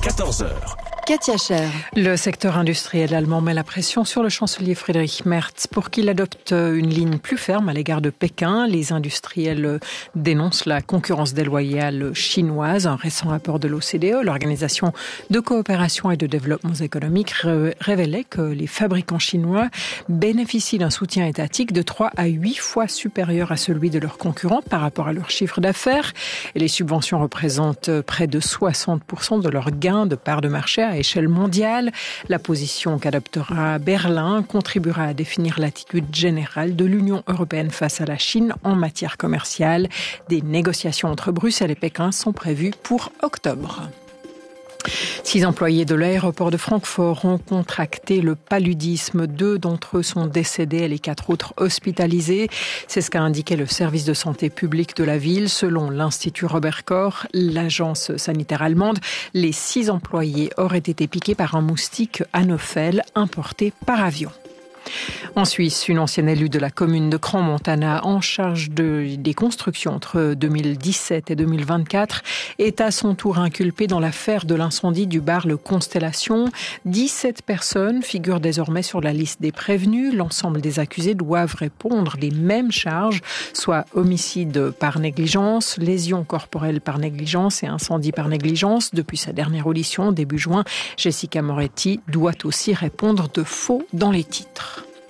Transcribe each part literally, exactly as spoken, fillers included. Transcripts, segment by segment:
quatorze heures. Katia Cher. Le secteur industriel allemand met la pression sur le chancelier Friedrich Merz pour qu'il adopte une ligne plus ferme à l'égard de Pékin. Les industriels dénoncent la concurrence déloyale chinoise. Un récent rapport de l'O C D E, l'Organisation de coopération et de développement économique, révélait que les fabricants chinois bénéficient d'un soutien étatique de trois à huit fois supérieur à celui de leurs concurrents par rapport à leur chiffre d'affaires. Et les subventions représentent près de soixante pour cent de leurs gains de part de marché à échelle mondiale. La position qu'adoptera Berlin contribuera à définir l'attitude générale de l'Union européenne face à la Chine en matière commerciale. Des négociations entre Bruxelles et Pékin sont prévues pour octobre. Six employés de l'aéroport de Francfort ont contracté le paludisme. Deux d'entre eux sont décédés et les quatre autres hospitalisés. C'est ce qu'a indiqué le service de santé publique de la ville. Selon l'Institut Robert Koch, l'agence sanitaire allemande, les six employés auraient été piqués par un moustique anophèle importé par avion. En Suisse, une ancienne élue de la commune de Crans-Montana en charge de, des constructions entre deux mille dix-sept et deux mille vingt-quatre est à son tour inculpée dans l'affaire de l'incendie du bar Le Constellation. dix-sept personnes figurent désormais sur la liste des prévenus. L'ensemble des accusés doivent répondre les mêmes charges, soit homicide par négligence, lésion corporelle par négligence et incendie par négligence. Depuis sa dernière audition, début juin, Jessica Moretti doit aussi répondre de faux dans les titres.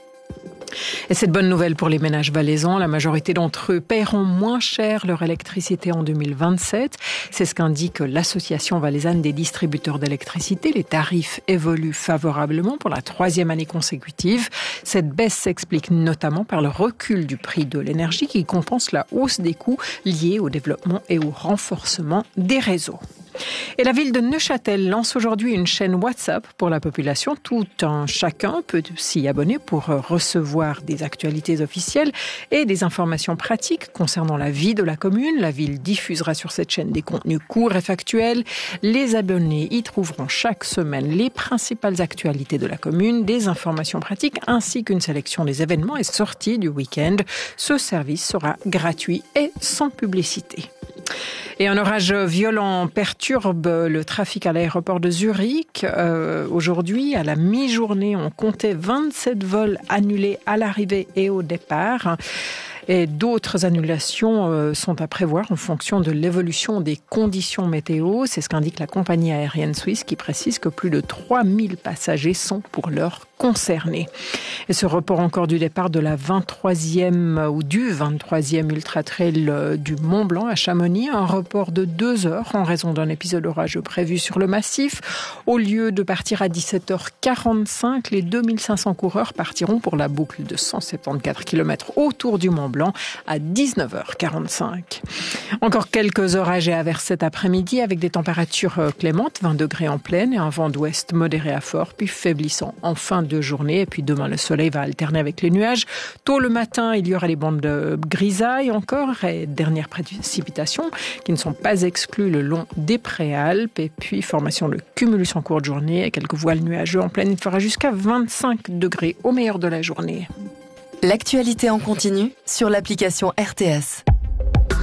Et cette bonne nouvelle pour les ménages valaisans, la majorité d'entre eux paieront moins cher leur électricité en deux mille vingt-sept. C'est ce qu'indique l'Association valaisanne des distributeurs d'électricité. Les tarifs évoluent favorablement pour la troisième année consécutive. Cette baisse s'explique notamment par le recul du prix de l'énergie qui compense la hausse des coûts liés au développement et au renforcement des réseaux. Et la ville de Neuchâtel lance aujourd'hui une chaîne WhatsApp pour la population. Tout un chacun peut s'y abonner pour recevoir des actualités officielles et des informations pratiques concernant la vie de la commune. La ville diffusera sur cette chaîne des contenus courts et factuels. Les abonnés y trouveront chaque semaine les principales actualités de la commune, des informations pratiques ainsi qu'une sélection des événements et sorties du week-end. Ce service sera gratuit et sans publicité. Et un orage violent perturbe le trafic à l'aéroport de Zurich. Euh, aujourd'hui, à la mi-journée, on comptait vingt-sept vols annulés à l'arrivée et au départ. Et d'autres annulations euh, sont à prévoir en fonction de l'évolution des conditions météo. C'est ce qu'indique la compagnie aérienne suisse qui précise que plus de trois mille passagers sont pour l'heure concernés. Et ce report encore du départ de la vingt-troisième ou du vingt-troisième Ultra Trail du Mont Blanc à Chamonix, un report de deux heures en raison d'un épisode orageux prévu sur le massif. Au lieu de partir à dix-sept heures quarante-cinq, les deux mille cinq cents coureurs partiront pour la boucle de cent soixante-quatorze kilomètres autour du Mont Blanc à dix-neuf heures quarante-cinq. Encore quelques orages et averses cet après-midi avec des températures clémentes, vingt degrés en pleine et un vent d'ouest modéré à fort, puis faiblissant en fin de journée. Et puis demain, le soleil va alterner avec les nuages. Tôt le matin, il y aura les bandes de grisaille encore et dernières précipitations qui ne sont pas exclues le long des préalpes. Et puis formation de cumulus en courte journée et quelques voiles nuageux en pleine. Il fera jusqu'à vingt-cinq degrés au meilleur de la journée. L'actualité en continu sur l'application R T S.